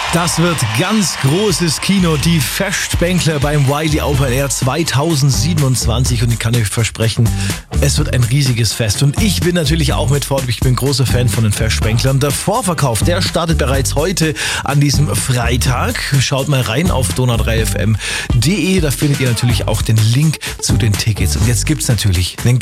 Das wird ganz großes Kino, die Festbänkler beim Wiley Open Air 2027 und ich kann euch versprechen, es wird ein riesiges Fest und ich bin natürlich auch mit fort, ich bin großer Fan von den Festbänklern. Der Vorverkauf, der startet bereits heute an diesem Freitag. Schaut mal rein auf donau3fm.de, da findet ihr natürlich auch den Link zu den Tickets und jetzt gibt's natürlich einen